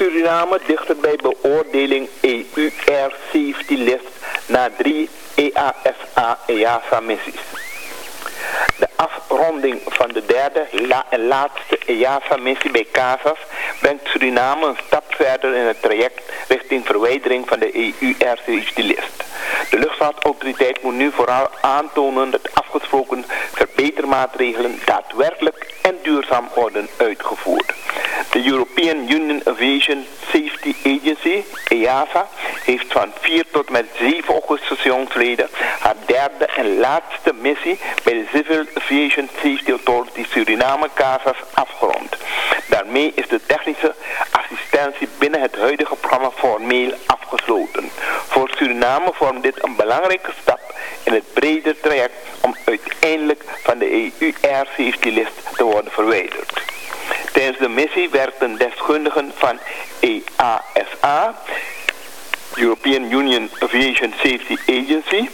Suriname dichter bij beoordeling EU-Air Safety List na 3 EASA-EASA-missies. De afronding van de derde en laatste EASA-missie bij CASAS brengt Suriname een stap verder in het traject richting verwijdering van de EU-Air Safety List. De luchtvaartautoriteit moet nu vooral aantonen dat afgesproken verbetermaatregelen daadwerkelijk en duurzaam worden uitgevoerd. De European Union Aviation Safety Agency, EASA, heeft van 4 tot met 7 augustus jongsleden haar derde en laatste missie bij de Civil Aviation Safety Authority Suriname CASAS afgerond. Daarmee is de technische assistentie binnen het huidige programma formeel afgesloten. Voor Suriname vormt dit een belangrijke stap in het breder traject om uiteindelijk van de EU-Air Safety List te worden verwijderd. Tijdens de missie werkten deskundigen van EASA, European Union Aviation Safety Agency,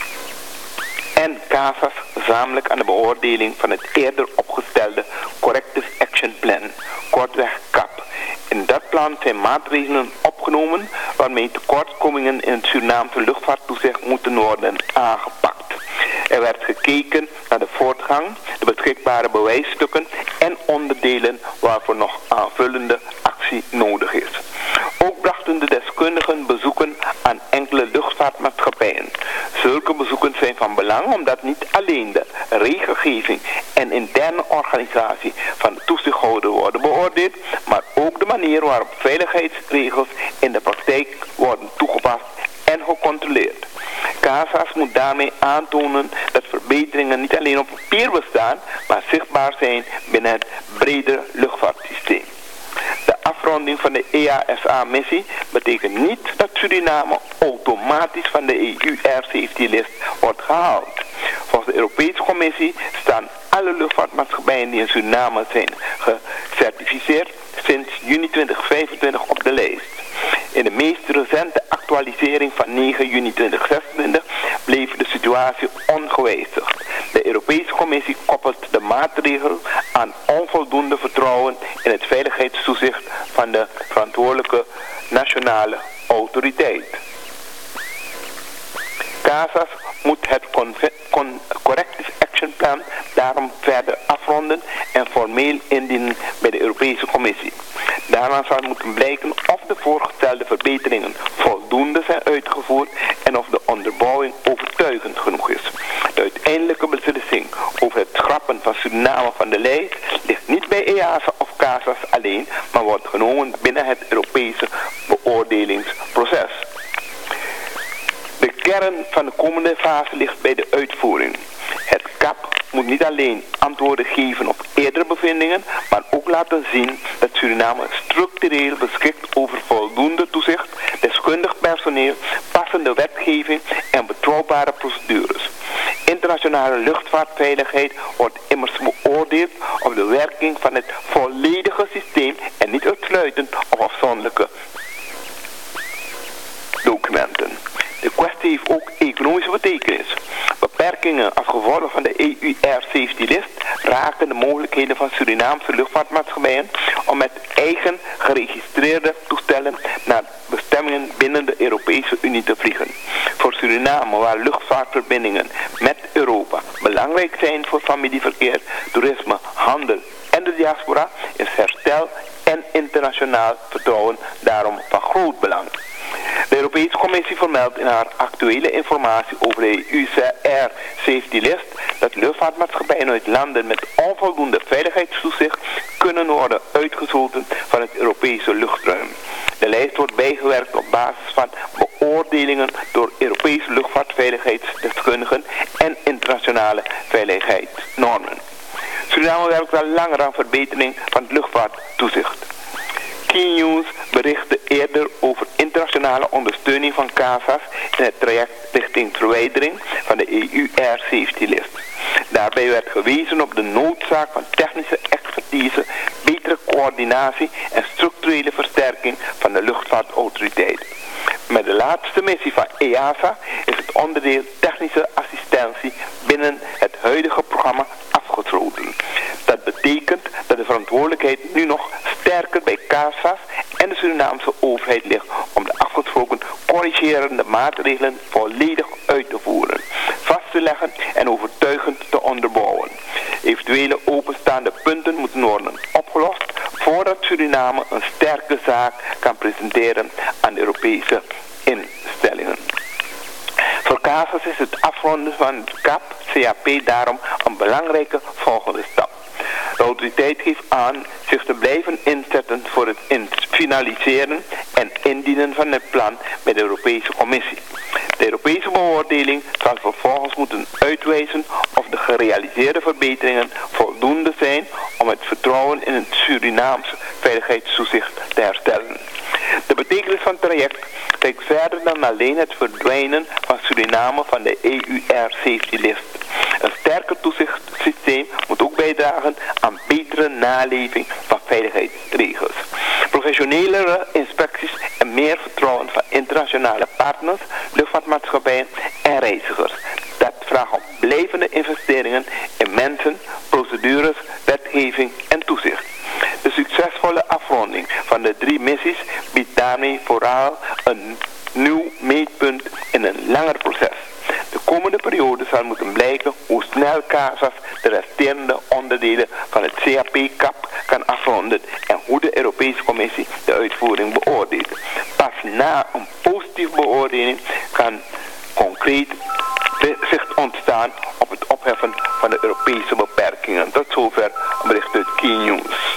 en CASAS gezamenlijk aan de beoordeling van het eerder opgestelde Corrective Action Plan, kortweg CAP. In dat plan zijn maatregelen opgenomen waarmee tekortkomingen in het Surinaamse luchtvaarttoezicht moeten worden aangepakt. Er werd gekeken naar de voortgang, de beschikbare bewijsstukken en onderdelen waarvoor nog aanvullende actie nodig is. Ook brachten de deskundigen bezoeken aan enkele luchtvaartmaatschappijen. Zulke bezoeken zijn van belang omdat niet alleen de regelgeving en interne organisatie van de toezichthouder worden beoordeeld, maar ook de manier waarop veiligheidsregels in de praktijk worden toegepast en gecontroleerd. CASAS moet daarmee aantonen dat verbeteringen niet alleen op papier bestaan, maar zichtbaar zijn binnen het breder luchtvaartsysteem. De afronding van de EASA-missie betekent niet dat Suriname automatisch van de EU-Air Safety List wordt gehaald. Volgens de Europese Commissie staan alle luchtvaartmaatschappijen die in Suriname zijn gecertificeerd sinds juni 2025 op de lijst. In de meest recente actualisering van 9 juni 2026 bleef de situatie ongewijzigd. De Europese Commissie koppelt de maatregel aan onvoldoende vertrouwen in het veiligheidstoezicht van de verantwoordelijke nationale autoriteit. CASAS moet het Corrective Action Plan daarom verder afronden en formeel indienen bij de Europese Commissie. Daarna zal moeten blijken of de voorgestelde verbeteringen voldoende zijn uitgevoerd en of de onderbouwing overtuigend genoeg is. De uiteindelijke beslissing over het schrappen van Suriname van de lijst ligt niet bij EASA of CASAS alleen, maar wordt genomen binnen het Europese beoordelingsproces. De kern van de komende fase ligt bij de uitvoering. Het CAP moet niet alleen antwoorden geven op eerdere bevindingen, maar ook laten zien dat Suriname structureel beschikt over voldoende toezicht, deskundig personeel, passende wetgeving en betrouwbare procedures. Internationale luchtvaartveiligheid wordt immers beoordeeld op de werking van het volledige systeem en niet uitsluitend op afzonderlijke documenten. De kwestie heeft ook economische betekenis. Beperkingen als gevolg van de EU-Air Safety List raken de mogelijkheden van Surinaamse luchtvaartmaatschappijen om met eigen geregistreerde toestellen naar bestemmingen binnen de Europese Unie te vliegen. Voor Suriname, waar luchtvaartverbindingen met Europa belangrijk zijn voor familieverkeer, toerisme, handel en de diaspora, is herstel en internationaal vertrouwen daarom van groot belang. De Europese Commissie vermeldt in haar actuele informatie over de EU-Air Safety List dat luchtvaartmaatschappijen uit landen met onvoldoende veiligheidstoezicht kunnen worden uitgesloten van het Europese luchtruim. De lijst wordt bijgewerkt op basis van beoordelingen door Europese luchtvaartveiligheidsdeskundigen en internationale veiligheidsnormen. Suriname werkt al langer aan verbetering van het luchtvaarttoezicht. Key News berichtte eerder over internationale ondersteuning van CASAS in het traject richting verwijdering van de EU-Air Safety List. Daarbij werd gewezen op de noodzaak van technische expertise, betere coördinatie en structurele versterking van de luchtvaartautoriteit. Met de laatste missie van EASA is het onderdeel technische assistentie binnen het huidige programma afgesloten. Dat betekent dat de verantwoordelijkheid nu nog sterker bij CASAS en de Surinaamse overheid ligt om de afgesproken corrigerende maatregelen volledig uit te voeren, vast te leggen en overtuigend te onderbouwen. Eventuele openstaande punten moeten worden opgelost voordat Suriname een sterke zaak kan presenteren aan de Europese instellingen. Voor CASAS is het afronden van het CAP daarom een belangrijke volgende stap. De autoriteit geeft aan zich te blijven inzetten voor het finaliseren en indienen van het plan bij de Europese Commissie. De Europese beoordeling zal vervolgens moeten uitwijzen of de gerealiseerde verbeteringen voldoende zijn om het vertrouwen in het Surinaamse veiligheidstoezicht te herstellen. De betekenis van het traject reikt verder dan alleen het verdwijnen van Suriname van de EUR Safety List. Een sterker toezichtssysteem moet ook bijdragen aan betere naleving van veiligheidsregels. Professionelere inspecties en meer vertrouwen van internationale partners, luchtvaartmaatschappijen en reizigers. Dat vraagt om blijvende investeringen in mensen, procedures, wetgeving en toezicht. De succesvolle afronding van de 3 missies biedt daarmee vooral een nieuw meetpunt in een langer proces. De komende periode zal moeten blijken hoe snel CASAS de resterende onderdelen van het CAP-CAP kan afronden en hoe de Europese Commissie de uitvoering beoordeelt. Pas na een positieve beoordeling kan concreet zicht ontstaan op het opheffen van de Europese beperkingen. Tot zover een bericht uit Key News.